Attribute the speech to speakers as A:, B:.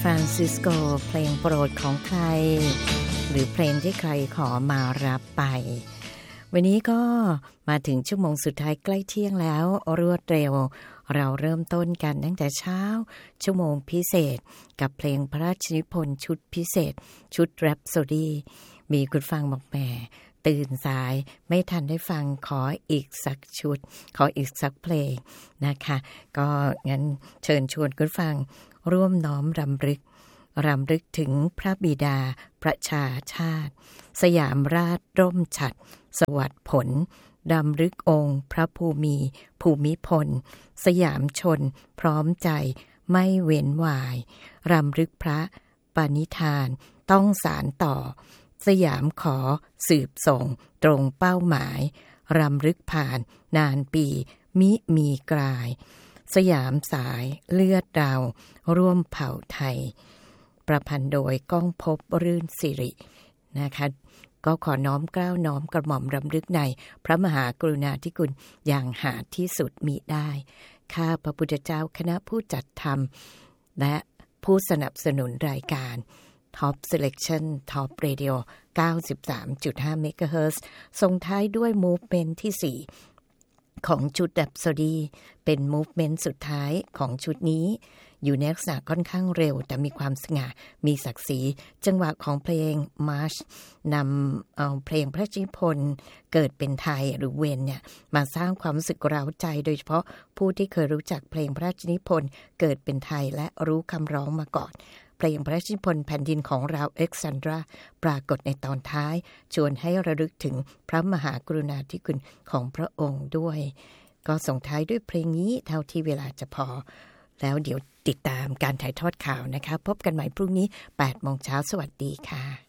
A: ฟรานซิสโกเพลงโปรดของใครหรือเพลงที่ใครขอมารับไปวันนี้ก็มาถึงชั่วโมงสุดท้ายใกล้เที่ยงแล้วรวดเร็วเราเริ่มต้นกันตั้งแต่เช้าชั่วโมงพิเศษกับเพลงพระราชนิพนธ์ชุดพิเศษชุดแรปโซดีมีคุณฟังบอกแหมตื่นสายไม่ทันได้ฟังขออีกสักชุดขออีกสักเพลงนะคะก็งั้นเชิญชวนคุณฟังร่วมน้อมรำลึกถึงพระบิดาประชาชาติสยามราชร่มฉัตรสวัสดิ์ผลรำลึกองค์พระภูมิพลสยามชนพร้อมใจไม่เว้นวายรำลึกพระปณิธานต้องสานต่อสยามขอสืบส่งตรงเป้าหมายรำลึกผ่านนานปีมิมีกลายสยามสายเลือดเราร่วมเผ่าไทยประพันธ์โดยก้องภพรื่นสิรินะคะก็ขอน้อมเกล้าน้อมกระหม่อมรำลึกในพระมหากรุณาธิคุณอย่างหาที่สุดมิได้ข้าพระพุทธเจ้าคณะผู้จัดทำและผู้สนับสนุนรายการ Top Selection Top Radio 93.5 เมกะเฮิรตซ์ส่งท้ายด้วย Movement ที่4ของชุด Rhapsody เป็น Movement สุดท้ายของชุดนี้อยู่ในลักษณะค่อนข้างเร็วแต่มีความสง่ามีศักดิ์ศรีจังหวะของเพลง March นำเอาเพลงพระราชนิพนธ์เกิดเป็นไทยหรือเวนเนี่ยมาสร้างความรู้สึกเร้าใจโดยเฉพาะผู้ที่เคยรู้จักเพลงพระราชนิพนธ์เกิดเป็นไทยและรู้คำร้องมาก่อนเพลงพระราชนิพนธ์แผ่นดินของเราเอ็กซานดราปรากฏในตอนท้ายชวนให้ระลึกถึงพระมหากรุณาธิคุณของพระองค์ด้วยก็ส่งท้ายด้วยเพลงนี้เท่าที่เวลาจะพอแล้วเดี๋ยวติดตามการถ่ายทอดข่าวนะคะพบกันใหม่พรุ่งนี้ 8:00 น.สวัสดีค่ะ